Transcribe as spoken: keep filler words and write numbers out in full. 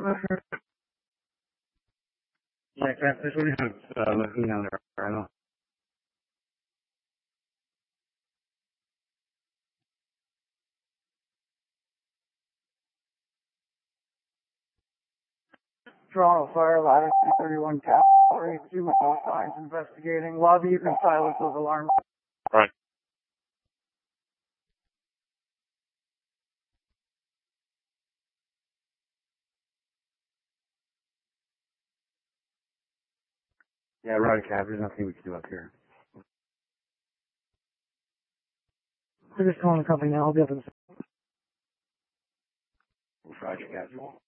Yeah, Catfish, what do you have uh, looking down there right now? Toronto Fire, ladder two thirty-one cap, three two with those signs investigating. Lobby, you can silence those alarms. Right. Yeah, right, Cap. There's nothing we can do up here. We're just calling the company now. I'll be up in the... Roger, Cap.